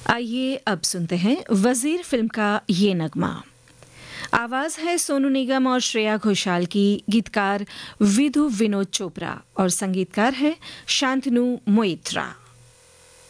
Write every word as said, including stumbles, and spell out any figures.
आइए अब सुनते हैं वजीर फिल्म का ये नगमा। आवाज है सोनू निगम और श्रेया घोषाल की, गीतकार विधु विनोद चोपड़ा और संगीतकार है शांतनु मोइत्रा।